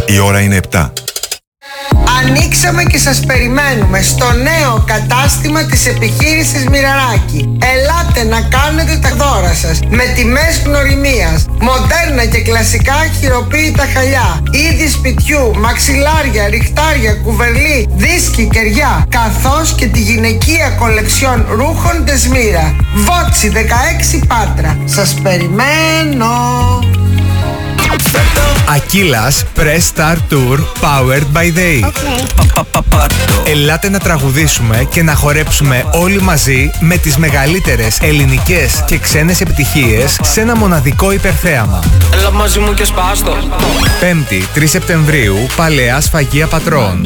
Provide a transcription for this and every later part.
Η ώρα είναι 7. Ανοίξαμε και σας περιμένουμε στο νέο κατάστημα της επιχείρησης Μοιραράκη. Ελάτε να κάνετε τα δώρα σας με τιμές γνωριμίας, μοντέρνα και κλασικά χειροποίητα χαλιά, είδη σπιτιού, μαξιλάρια, ριχτάρια, κουβερλί, δίσκοι, κεριά, καθώς και τη γυναικεία κολεξιόν ρούχων Δεσμύρα. Βότσι 16 Πάτρα. Σας περιμένω. Ακύλας Press Star Tour Powered by Day. Ελάτε να τραγουδήσουμε και να χορέψουμε όλοι μαζί με τις μεγαλύτερες ελληνικές και ξένες επιτυχίες σε ένα μοναδικό υπερθέαμα. Έλα μαζί μου και σπάστο. 5η 3 Σεπτεμβρίου, Παλαιά Σφαγεία Πατρών.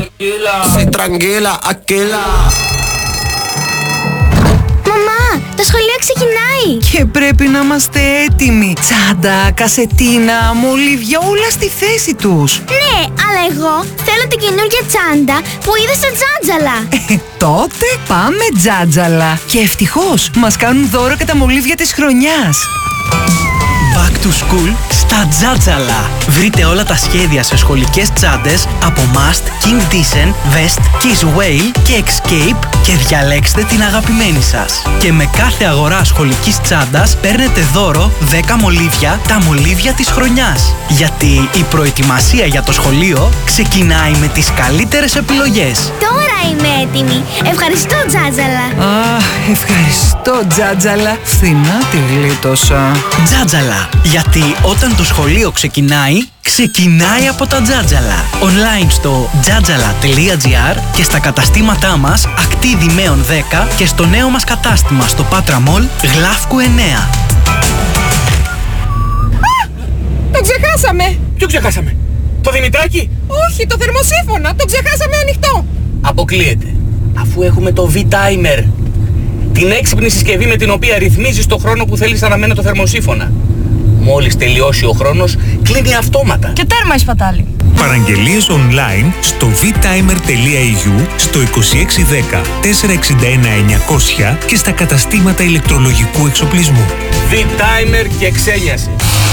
Το σχολείο ξεκινάει! Και πρέπει να είμαστε έτοιμοι. Τσάντα, κασετίνα, μολύβια, όλα στη θέση τους. Ναι, αλλά εγώ θέλω την καινούργια τσάντα που είδα στο Τζάτζαλα. Τότε πάμε Τζάτζαλα. Και ευτυχώς μας κάνουν δώρο και τα μολύβια της χρονιάς. Back to school στα Τζάτζαλα. Βρείτε όλα τα σχέδια σε σχολικές τσάντες από Must, King Decent, Vest, Kiss Whale και Escape και διαλέξτε την αγαπημένη σας. Και με κάθε αγορά σχολικής τσάντας παίρνετε δώρο 10 μολύβια, τα μολύβια της χρονιάς. Γιατί η προετοιμασία για το σχολείο ξεκινάει με τις καλύτερες επιλογές. Τώρα είμαι έτοιμη. Ευχαριστώ Τζάτζαλα. Ευχαριστώ Τζάτζαλα. Φθηνά τη γλίτωσα. Τζάτζαλα. Γιατί όταν το σχολείο ξεκινάει από τα Τζάτζαλα. Online στο jatjala.gr και στα καταστήματά μας Ακτή Δημαίων 10 και στο νέο μας κατάστημα στο Πάτρα Μολ Γλάφκου 9. Το ξεχάσαμε! Ποιο ξεχάσαμε? Το Δημητράκι? Όχι, το θερμοσύφωνα! Το ξεχάσαμε ανοιχτό! Αποκλείεται. Αφού έχουμε το V-Timer. Την έξυπνη συσκευή με την οποία ρυθμίζεις το χρόνο που θέλεις να αναμένει το θερμοσύφωνα. Μόλις τελειώσει ο χρόνος, κλείνει αυτόματα. Και τέρμα η σπατάλη. Παραγγελίες online στο vtimer.eu, στο 2610 461 900 και στα καταστήματα ηλεκτρολογικού εξοπλισμού. V-Timer και ξένιασε.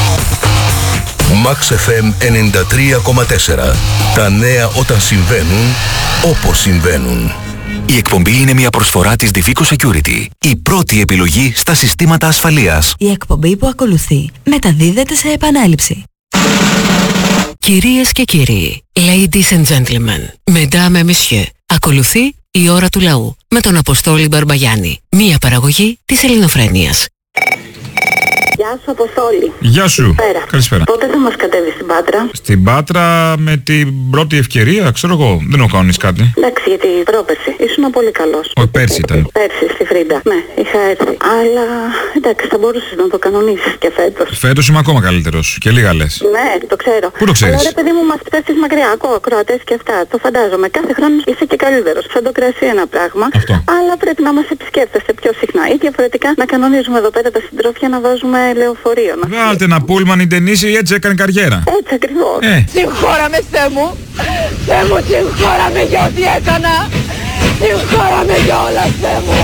Max FM 93,4. Τα νέα όταν συμβαίνουν, όπως συμβαίνουν. Η εκπομπή είναι μια προσφορά της Divico Security, η πρώτη επιλογή στα συστήματα ασφαλείας. Η εκπομπή που ακολουθεί μεταδίδεται σε επανάληψη. Κυρίες και κύριοι, ladies and gentlemen, mesdames et messieurs, ακολουθεί η ώρα του λαού με τον Αποστόλη Μπαρμπαγιάννη, μια παραγωγή της Ελληνοφρένειας. Γεια σου, Αποστόλη. Γεια σου. Καλησπέρα. Πότε θα μας κατέβεις στην Πάτρα? Στην Πάτρα με την πρώτη ευκαιρία, ξέρω εγώ. Δεν έχω κανονίσει κάτι. Εντάξει, γιατί πρόπερση ήσουν πολύ καλός. Όχι, πέρσι ήταν. Πέρσι, στη Φρίντα. Ναι, είχα έρθει. Αλλά εντάξει, θα μπορούσες να το κανονίσεις και φέτος. Φέτος είμαι ακόμα καλύτερος. Και λίγα λες. Ναι, το ξέρω. Πού το ξέρεις? Αλλά ρε παιδί μου, μας πέφτεις μακριά. Ακούω ακροατές και αυτά. Το φαντάζομαι. Κάθε χρόνο είσαι και καλύτερος. Σαν το κρασί ένα πράγμα. Αυτό. Αλλά πρέπει να μας επισκέφτεσαι πιο συχνά. Ή διαφορετικά να κανονίζουμε εδώ πέρα τα συντρόφια να βάζουμε λεωφορείο. Βγάλτε ένα πούλμαν η Ντενίση, έτσι έκανε καριέρα. Έτσι ακριβώς. Συγχώραμε, Θεέ μου. Θεέ μου, συγχώραμε για ό,τι έκανα. Συγχώραμε για όλα, Θεέ μου.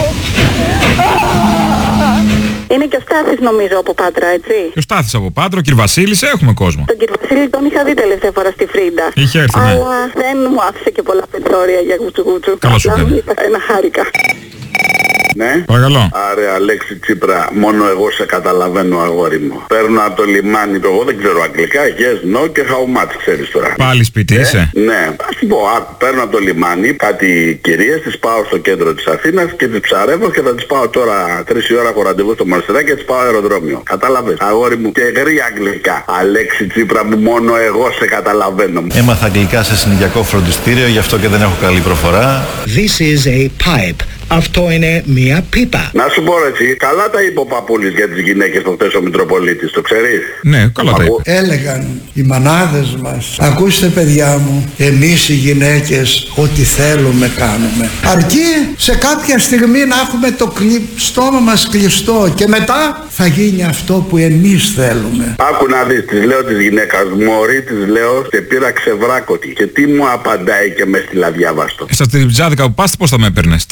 Είναι και ο Στάθης νομίζω από Πάτρα, έτσι. Και ο Στάθης από Πάτρα, ο κ. Βασίλης, έχουμε κόσμο. Τον κ. Βασίλη τον είχα δει τελευταία φορά στη Φρίντα. Είχε έρθει, ναι. Αλλά δεν μου άφησε και πολλά περιθώρια για γουτσουγούτσου. Καλώς σου έκανε. Ένα χάρηκα. Ναι. Παρακαλώ. Άρε Αλέξη Τσίπρα, μόνο εγώ σε καταλαβαίνω, αγόρι μου. Παίρνω από το λιμάνι, εγώ δεν ξέρω αγγλικά, yes, no και how much, ξέρεις τώρα. Πάλι σπίτι είσαι? Ναι, ας σου πω, παίρνω από το λιμάνι κάτι κυρίες, τις πάω στο κέντρο της Αθήνας και τις ψαρεύω και θα τις πάω τώρα 3 η ώρα έχω ραντεβού στο Μαρσελά και τις πάω αεροδρόμιο. Κατάλαβες, αγόρι μου, και γρήγορα αγγλικά. Αλέξη Τσίπρα μου, μόνο εγώ σε καταλαβαίνω. Έμαθα αγγλικά σε συνοικιακό φροντιστήριο, γι' αυτό και δεν έχω καλή προφορά. This is a pipe. Αυτό είναι μια πίπα. Να σου πω έτσι, καλά τα είπε ο Παπούλης για τις γυναίκες το χθες ο Μητροπολίτης, το ξέρεις? Ναι, καλά τα είπε. Έλεγαν οι μανάδες μας, ακούστε παιδιά μου, εμείς οι γυναίκες ό,τι θέλουμε κάνουμε. Αρκεί σε κάποια στιγμή να έχουμε το στόμα μας κλειστό και μετά θα γίνει αυτό που εμείς θέλουμε. Άκου να δεις, της λέω της γυναίκας, μωρή της λέω και πήρα ξεβράκωτη. Και τι μου απαντάει και με στείλα διάβαστο. Στα τριμπτζάδικα που πας πώς θα με έπαιρνες, τέλος πάντων, ναι.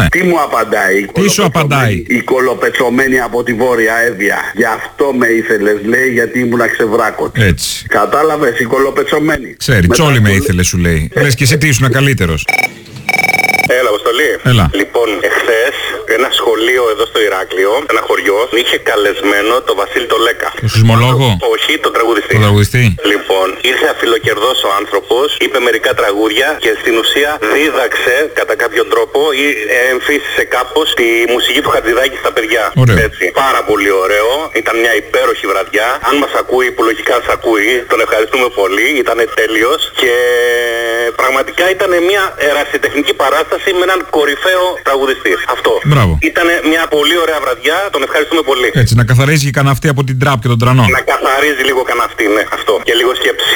ναι. Τι μου απαντάει? Τι σου απαντάει? Η κολοπετσωμένη από τη Βόρεια Εύβοια. Γι' αυτό με ήθελες, λέει, γιατί ήμουν ξεβράκωτη. Έτσι. Κατάλαβες, η κολοπετσωμένη. Ξέρει, τσόλι με ήθελε, σου λέει. Λες και εσύ τι ήσουν καλύτερος. Έλα, Αποστολή. Έλα. Λοιπόν, εχθές ένα σχολείο εδώ στο Ηράκλειο, ένα χωριό, είχε καλεσμένο το Βασίλη το Λέκα. Το σεισμολόγο? Όχι, τον τραγουδιστή. Το τραγουδιστή. Λοιπόν, ήρθε αφιλοκερδός ο άνθρωπος, είπε μερικά τραγούδια και στην ουσία δίδαξε κατά κάποιον τρόπο ή εμφύσισε κάπως τη μουσική του Χατζηδάκη στα παιδιά. Ωραίο. Έτσι. Πάρα πολύ ωραίο. Ήταν μια υπέροχη βραδιά. Αν μας ακούει, που λογικά σας ακούει, τον ευχαριστούμε πολύ. Ήταν τέλειος και πραγματικά ήταν μια ερασιτεχνική παράσταση με έναν κορυφαίο τραγουδιστή. Αυτό. Μπράβο. Ήταν μια πολύ ωραία βραδιά, τον ευχαριστούμε πολύ. Έτσι, να καθαρίζει και κανένα αυτή από την τραπ και τον τρανό. Να καθαρίζει λίγο κανένα αυτή, ναι, αυτό. Και λίγο σκέψη.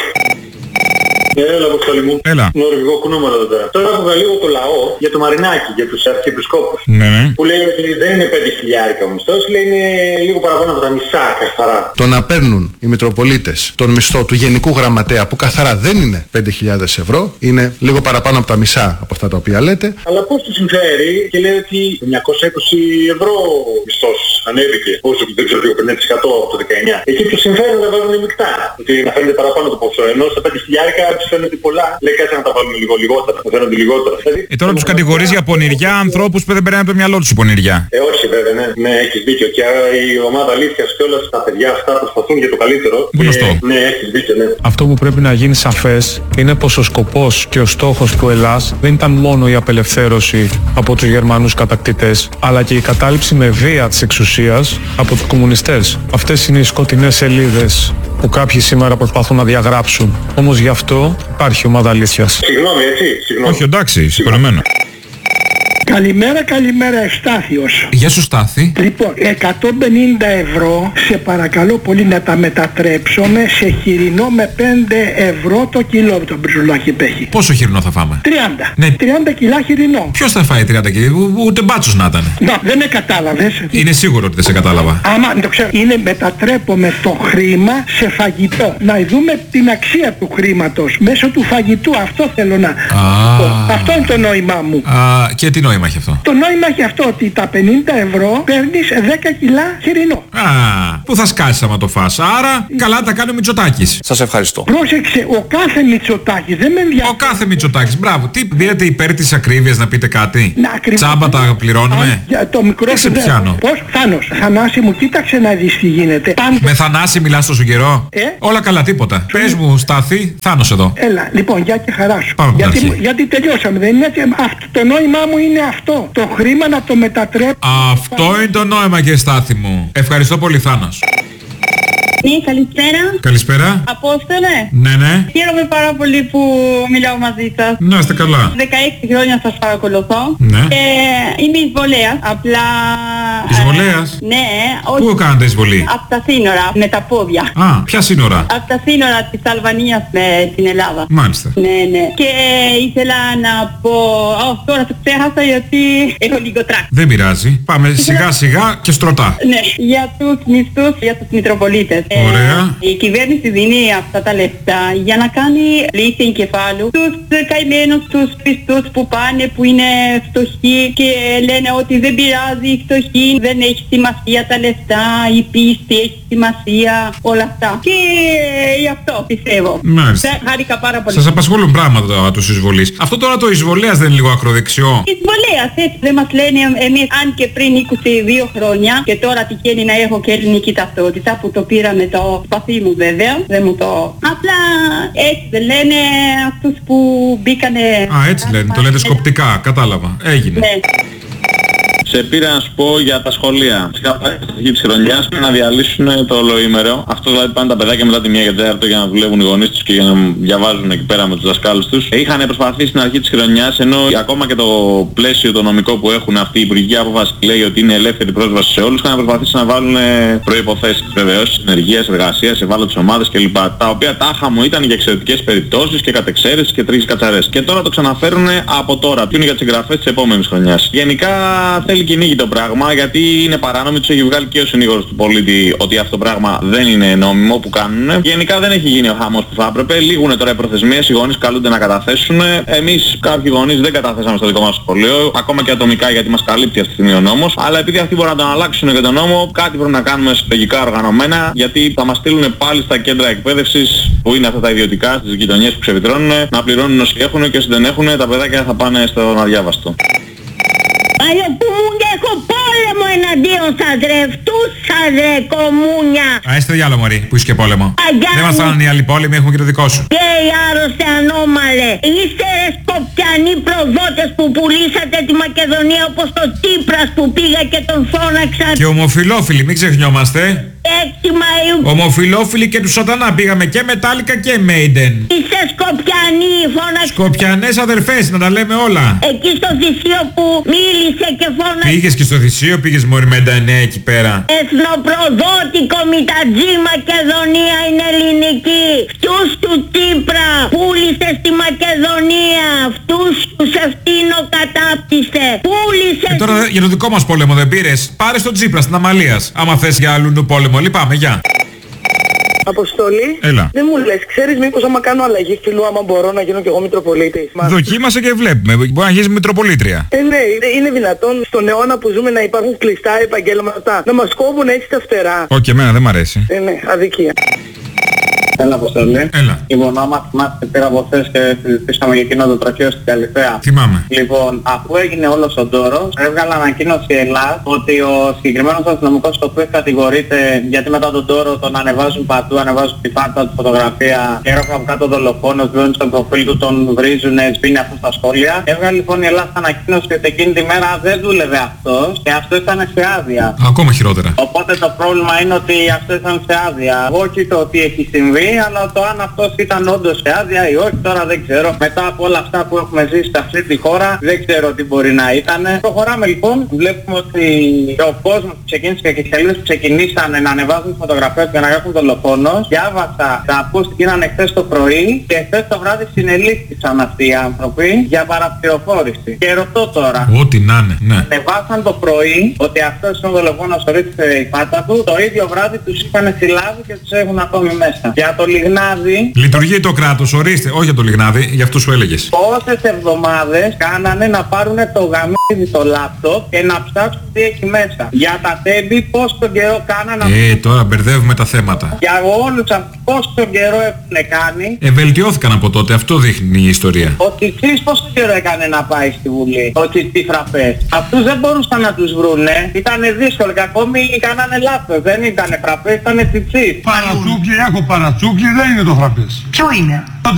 Έλα, Αποστολή μου. Έλα. Νορβηγό κουνούμερο εδώ πέρα. Τώρα άκουγα λίγο το λαό για το Μαρινάκι, για τους αρχιεπισκόπους. Ναι, ναι. Που λέει ότι δεν είναι 5.000 ο μισθός, λέει είναι λίγο παραπάνω από τα μισά καθαρά. Το να παίρνουν οι Μητροπολίτες τον μισθό του Γενικού Γραμματέα, που καθαρά δεν είναι 5.000 ευρώ, είναι λίγο παραπάνω από τα μισά από αυτά τα οποία λέτε. Αλλά πώς του συμφέρει και λέει ότι 920 ευρώ μισθός ανέβηκε, όσο δεν ξέρω λίγο 50% από το 19. Εκεί τους συμφέρει να βάζουν μεικτά, ότι να φαίνεται παραπάνω το ποσό, ενώ στα 5.000 τους φαίνεται πολλά, λέει κάτσε να τα βάλουμε λίγο λιγότερα, να φαίνονται λιγότερα. Τώρα τους κατηγορείς για πονηριά ανθρώπους που δεν περνάνε από το μυαλό τους η πονηριά. Όχι βέβαια, ναι, ναι, έχεις δίκιο. Και η ομάδα αλήθειας και όλα τα παιδιά αυτά προσπαθούν για το καλύτερο. Γνωστό. Ναι, έχεις δίκιο, ναι. Αυτό που πρέπει να γίνει σαφές είναι πως ο σκοπός και ο στόχος του Ελλάς δεν ήταν μόνο η απελευθέρωση από τους Γερμανούς κατακτητές, αλλά και η κατάληψη με βία της εξουσίας από τους κομμουνιστές. Αυτές είναι οι σκοτεινές σελίδες που κάποιοι σήμερα προσπαθούν να διαγράψουν. Όμως γι' αυτό υπάρχει ομάδα αλήθειας. Συγγνώμη, έτσι, συγγνώμη. Όχι, εντάξει, συγχωρεμένο. Καλημέρα, καλημέρα, Ευστάθιος. Γεια σου, Στάθη. Λοιπόν, 150 ευρώ, σε παρακαλώ πολύ να τα μετατρέψουμε σε χοιρινό με 5 ευρώ το κιλό το μπριζολάκι πέχει. Πόσο χοιρινό θα φάμε? 30. Ναι. 30 κιλά χοιρινό. Ποιος θα φάει 30 κιλά? Ούτε μπάτσος να ήταν. Να, δεν με κατάλαβες. Είναι σίγουρο ότι δεν σε κατάλαβα. Άμα το ξέρω, είναι μετατρέπουμε το χρήμα σε φαγητό. Να δούμε την αξία του χρήματος μέσω του φαγητού. Αυτό θέλω να πω. Αυτό είναι το νόημά μου. Και τι νόημα έχει αυτό? Το νόημα έχει αυτό ότι τα 50 ευρώ παίρνεις 10 κιλά χοιρινό. Πού θα σκάσεις άμα το φας? Άρα καλά τα κάνει ο Μητσοτάκης. Σας ευχαριστώ. Πρόσεξε, ο κάθε Μητσοτάκης δεν με ενδιαφέρει. Ο κάθε Μητσοτάκης, μπράβο. Τι δίνετε υπέρ της ακρίβειας, να πείτε κάτι? Τσάμπα τα πληρώνουμε? Για το μικρό δεν σε πιάνω. Πώς? Θάνος, Θανάση μου, κοίταξε να δεις τι γίνεται. Με Θανάση μιλάς τόσο καιρό? Όλα καλά, τίποτα. Πες μου, Στάθη, Θάνος εδώ. Έλα, λοιπόν, για και χαρά σου. Πάμε γιατί τελειώσαμε, δεν είναι έτσι? Το νόημά μου είναι αυτό. Το χρήμα να το μετατρέψω. Αυτό είναι το νόημα, και Στάθη μου. Ευχαριστώ πολύ, Θάνος. Ναι, καλησπέρα. Καλησπέρα. Απόστολε. Ναι, ναι. Χαίρομαι πάρα πολύ που μιλάω μαζί σας. Να είστε καλά. 16 χρόνια σας παρακολουθώ. Ναι. Είμαι εισβολέας, απλά... Εισβολέας? Ναι. Πού κάνετε εισβολή? Από τα σύνορα, με τα πόδια. Ποια σύνορα? Από τα σύνορα της Αλβανίας με την Ελλάδα. Μάλιστα. Ναι, ναι. Και ήθελα να πω... τώρα το ξέχασα γιατί έχω λίγο τράκ. Δεν πειράζει. Πάμε σιγά σιγά και στρωτά. Ναι, για τους μισθούς, για τους Μητροπολίτες. Ωραία. Η κυβέρνηση δίνει αυτά τα λεφτά για να κάνει λύση εγκεφάλου τους καημένους, τους πιστούς που πάνε, που είναι φτωχοί και λένε ότι δεν πειράζει, η φτωχή δεν έχει σημασία τα λεφτά, η πίστη έχει σημασία, όλα αυτά. Και γι' αυτό πιστεύω. Μάλιστα. Χάρηκα πάρα πολύ. Σας απασχολούν πράγματα τους εισβολείς. Αυτό τώρα το εισβολέας δεν είναι λίγο ακροδεξιό? Εισβολέας, έτσι δεν μας λένε εμείς, αν και πριν 22 χρόνια και τώρα τυχαίνει να έχω και ελληνική ταυτότητα που το πήρα με το σπαθί μου βέβαια, δεν μου το... Απλά έτσι δεν λένε αυτούς που μπήκανε... Έτσι λένε, το λέτε σκοπτικά, κατάλαβα. Έγινε. Ναι. Σε πήρα να σου πω για τα σχολεία. Φυσικά στην αρχή της χρονιάς να διαλύσουν το ολοήμερο. Αυτό δηλαδή πάνε τα παιδάκια μετά τη 1 για να δουλεύουν οι γονείς τους και για να διαβάζουν εκεί πέρα με τους δασκάλους τους. Είχαν προσπαθήσει στην αρχή της χρονιάς, ενώ ακόμα και το πλαίσιο το νομικό που έχουν αυτή η υπουργική απόφαση λέει ότι είναι ελεύθερη πρόσβαση σε όλους, είχαν προσπαθήσει να βάλουν προϋποθέσεις βεβαίως, ενεργείας, εργασίας, ευάλωτες ομάδες κλπ. Τα οποία τάχα μου ήταν για εξαιρετικές περιπτώσεις και κατεξαίρεσεις και 3 κατσαρές. Και τώρα το ξαναφέρουν από τώρα. Ποιο είναι για τις εγγραφές της επόμενης χρονιάς. Γενικά θέλει κυνήγι το πράγμα, γιατί είναι παράνομο, τους έχει βγάλει και ο συνήγορος του πολίτη ότι αυτό το πράγμα δεν είναι νόμιμο που κάνουν. Γενικά δεν έχει γίνει ο χαμός που θα έπρεπε. Λήγουνε τώρα οι προθεσμίες, οι γονείς καλούνται να καταθέσουν. Εμείς κάποιοι γονείς δεν καταθέσαμε στο δικό μας σχολείο, ακόμα και ατομικά γιατί μας καλύπτει αυτή τη στιγμή ο νόμος. Αλλά επειδή αυτοί μπορούν να τον αλλάξουν και τον νόμο, κάτι πρέπει να κάνουμε συλλογικά οργανωμένα, γιατί θα μας στείλουν πάλι στα κέντρα εκπαίδευσης που είναι αυτά τα ιδιωτικά, στις γειτονιές που ξεβιτρώνουν, να πληρώνουν όσοι έχουν και όσοι δεν έχουν, τα παιδάκια θα πάνε στον αδιάβαστο. Παλιοπούμουνια, έχω πόλεμο εναντίον σας ρε, φτούς σας ρε κομμούνια. Είστε διάλο μωρή, που είσαι και πόλεμο. Δεν μας φτάνουν οι άλλοι πόλεμοι, έχουμε και το δικό σου. Και οι άρρωστε ανώμαλε. Είστε ρε σκοπιανοί προδότες που πουλήσατε τη Μακεδονία όπως το Τσίπρας που πήγα και τον φώναξα. Και ομοφιλόφιλοι, μην ξεχνιόμαστε. 6 Μαΐου. Ομοφιλόφιλοι και του σατανά, πήγαμε και Μετάλλικα και Μέιντεν. Είστε σκοπιανοί, φώναξα. Σκοπιανές αδερφές, να τα λέμε όλα. Εκεί στο Θησίο που μίλησε και φώναξε. Πήγες και στο Θησίο, πήγες μωρή με 99 εκεί πέρα. Εθνοπροδότικο Μητατζή Μακεδονία είναι ελληνική. Αυτούς του Τσίπρα πούλησε στη Μακεδονία. Αυτούς τους ευθύνω κατάπτυστε. Πούλησε. Τώρα για το δικό μας πόλεμο δεν πήρες. Πάρε στον Τσίπρα στην Αμαλίας. Άμα θες για αλλού πόλεμο. Λυπάμαι, γεια. Αποστολή, έλα. Δεν μου λες, ξέρεις μήπως άμα κάνω αλλαγή φίλου, άμα μπορώ να γίνω κι εγώ Μητροπολίτης. Δοκίμασε και βλέπουμε. Μπορεί να γίνεις Μητροπολίτρια. Ναι, είναι δυνατόν στον αιώνα που ζούμε να υπάρχουν κλειστά επαγγέλματα, να μας κόβουν έτσι τα φτερά. Όχι, εμένα δεν μ' αρέσει. Ναι, αδικία. Έλα, Αποστολή. Έλα. Λοιπόν, άμα θυμάστε, πήρα από χθες και συζητήσαμε για εκείνο το τροχαίο στην Καλυθέα. Θυμάμαι. Λοιπόν, αφού έγινε όλος ο ντόρος, έβγαλε ανακοίνωση η Ελλάδα ότι ο συγκεκριμένος αστυνομικός το οποίο κατηγορείται, γιατί μετά τον ντόρο τον ανεβάζουν παντού, ανεβάζουν τη φάρτα του φωτογραφία και έγραφε από κάτω δολοφόνος, βγαίνουν στο προφίλ του, τον βρίζουν, σβήνει αυτό στα σχόλια. Έβγαλε λοιπόν η Ελλάδα ανακοίνωση ότι εκείνη τη μέρα δεν δούλευε αυτός και αυτό ήταν σε άδεια. Ακόμα χειρότερα. Οπότε το πρόβλημα είναι ότι αυτό ήταν σε άδεια. Όχι το ότι έχει συμβεί, αλλά το αν αυτός ήταν όντως σε άδεια ή όχι, τώρα δεν ξέρω. Μετά από όλα αυτά που έχουμε ζήσει σε αυτή τη χώρα, δεν ξέρω τι μπορεί να ήταν. Προχωράμε λοιπόν. Βλέπουμε ότι ο κόσμος που ξεκίνησε και οι σελίδες που ξεκινήσανε να ανεβάζουν φωτογραφίες και να γράφουν δολοφόνος. Διάβασα τα post που γίνανε χθες το πρωί και χθες το βράδυ συνελήφθησαν αυτοί οι άνθρωποι για παραπληροφόρηση. Και ρωτώ τώρα. Ό,τι να είναι, ναι. Ανεβάσαν το πρωί ότι αυτός είναι ο δολοφόνος, ορίστε η φάτα του. Το ίδιο βράδυ τους είχαν συλλάβει και τους έχουν ακόμη μέσα. Για το Λιγνάδι. Λειτουργεί το κράτος, ορίστε. Όχι για το Λιγνάδι, για αυτούς που έλεγες. Πόσες εβδομάδες κάνανε να πάρουν το γαμίδι το λάπτοπ και να ψάξουν τι έχει μέσα. Για τα τέμπη πόσο καιρό κάνανε. Τώρα μπερδεύουμε τα θέματα. Για όλους αυτούς πόσο καιρό έχουν κάνει. Βελτιώθηκαν από τότε, αυτό δείχνει η ιστορία. Ο Τσιτσής πόσο καιρό έκανε να πάει στη Βουλή. Ο Τσιτσίφραπες. Αυτούς δεν μπορούσαν να τους βρούνε. Ήτανε δύσκολο και ακόμη κάνανε λάθος. Δεν ήτανε φραπές, ήτανε Τσιτσής. Παρατσούκλι, έχω παρατσούκλι, δεν είναι το φραπές. Ποιο είναι?